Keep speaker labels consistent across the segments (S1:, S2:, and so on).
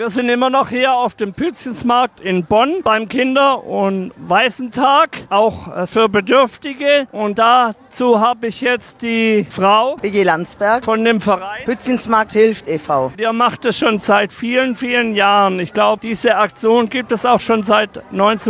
S1: Wir sind immer noch hier auf dem Pützchensmarkt in Bonn beim Kinder- und Waisentag, auch für Bedürftige. Und dazu habe ich jetzt die Frau
S2: B.G. Landsberg
S1: von dem Verein
S2: Pützchensmarkt hilft e.V.
S1: Der macht es schon seit vielen, vielen Jahren. Ich glaube, diese Aktion gibt es auch schon seit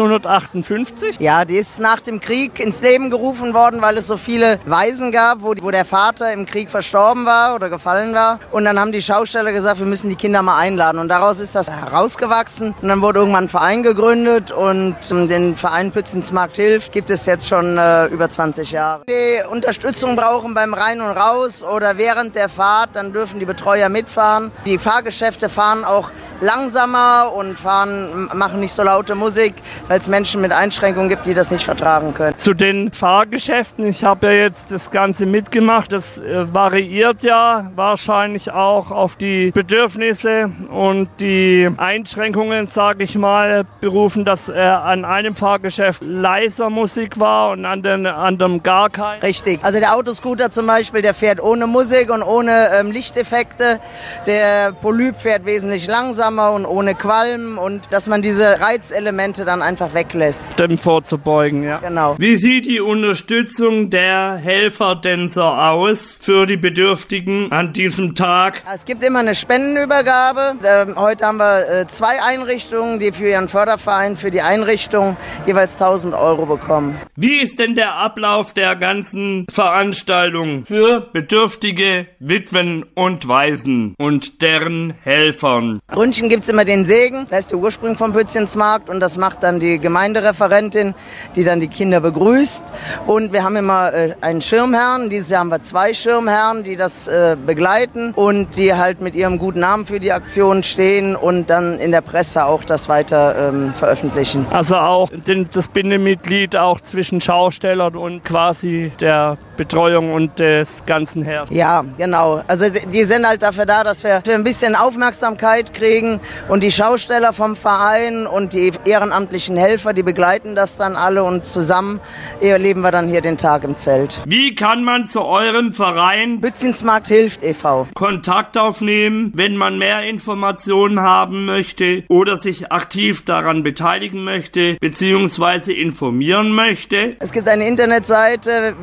S1: 1958.
S2: Ja, die ist nach dem Krieg ins Leben gerufen worden, weil es so viele Waisen gab, wo der Vater im Krieg verstorben war oder gefallen war. Und dann haben die Schausteller gesagt, wir müssen die Kinder mal einladen. Und daraus ist das herausgewachsen. Und dann wurde irgendwann ein Verein gegründet und den Verein Pützchensmarkt hilft gibt es jetzt schon über 20 Jahre. Die Unterstützung brauchen beim Rein und Raus oder während der Fahrt, dann dürfen die Betreuer mitfahren. Die Fahrgeschäfte fahren auch langsamer und machen nicht so laute Musik, weil es Menschen mit Einschränkungen gibt, die das nicht vertragen können.
S1: Zu den Fahrgeschäften, ich habe ja jetzt das Ganze mitgemacht, das variiert ja wahrscheinlich auch auf die Bedürfnisse und die Einschränkungen, sage ich mal, berufen, dass an einem Fahrgeschäft leiser Musik war und an dem anderen gar keine.
S2: Richtig, also der Autoscooter zum Beispiel, der fährt ohne Musik und ohne Lichteffekte, der Polyp fährt wesentlich langsamer und ohne Qualm und dass man diese Reizelemente dann einfach weglässt.
S1: Dem vorzubeugen, ja.
S2: Genau.
S1: Wie sieht die Unterstützung der Helferdancer aus für die Bedürftigen an diesem Tag?
S2: Es gibt immer eine Spendenübergabe. Heute haben wir 2 Einrichtungen, die für ihren Förderverein, für die Einrichtung jeweils 1.000 € bekommen.
S1: Wie ist denn der Ablauf der ganzen Veranstaltung für bedürftige Witwen und Waisen und deren Helfern?
S2: Ründchen gibt es immer den Segen, da ist der Ursprung vom Pützchensmarkt und das macht dann die Gemeindereferentin, die dann die Kinder begrüßt. Und wir haben immer einen Schirmherrn, dieses Jahr haben wir 2 Schirmherren, die das begleiten und die halt mit ihrem guten Namen für die Aktion stehen und dann in der Presse auch das weiter veröffentlichen.
S1: Also auch das Bindemitglied auch zwischen Schaustellern und quasi der Betreuung und des ganzen Herrn.
S2: Ja, genau. Also die sind halt dafür da, dass wir ein bisschen Aufmerksamkeit kriegen und die Schausteller vom Verein und die ehrenamtlichen Helfer, die begleiten das dann alle und zusammen erleben wir dann hier den Tag im Zelt.
S1: Wie kann man zu eurem Verein
S2: Pützchensmarkt hilft e.V.
S1: Kontakt aufnehmen, wenn man mehr Informationen haben möchte oder sich aktiv daran beteiligen möchte bzw. informieren möchte?
S2: Es gibt eine Internetseite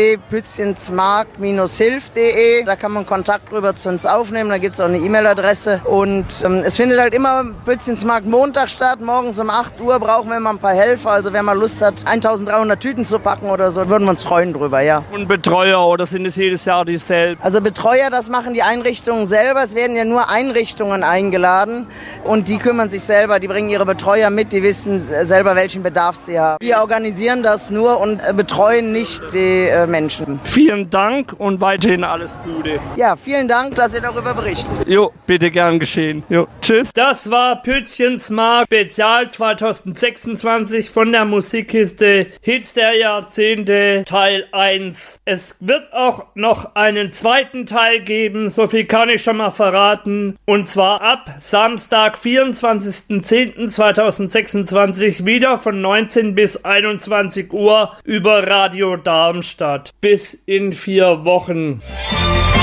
S2: www.pützchensmarkt-hilft.de. Da kann man Kontakt drüber zu uns aufnehmen. Da gibt es auch eine E-Mail-Adresse. Und es findet halt immer Pützchensmarkt Montag statt. Morgens um 8 Uhr brauchen wir immer ein paar Helfer. Also wer mal Lust hat, 1300 Tüten zu packen oder so, würden wir uns freuen drüber, ja.
S1: Und Betreuer oder sind es jedes Jahr dieselben?
S2: Also Betreuer, das machen die Einrichtungen selber. Es werden ja nur Einrichtungen eingeladen und die kümmern sich selber. Die bringen ihre Betreuer mit, die wissen selber, welchen Bedarf sie haben. Wir organisieren das nur und betreuen nicht die Menschen.
S1: Vielen Dank und weiterhin alles Gute.
S2: Ja, vielen Dank, dass ihr darüber berichtet.
S1: Jo, bitte gern geschehen. Jo, tschüss. Das war Pützchensmarkt Spezial 2026 von der Musikkiste Hits der Jahrzehnte Teil 1. Es wird auch noch einen zweiten Teil geben, so viel kann ich schon mal verraten. Und zwar ab Samstag, 24.10.2026 wieder von 19 bis 21 Uhr über Radio Darmstadt. Bis in 4 Wochen.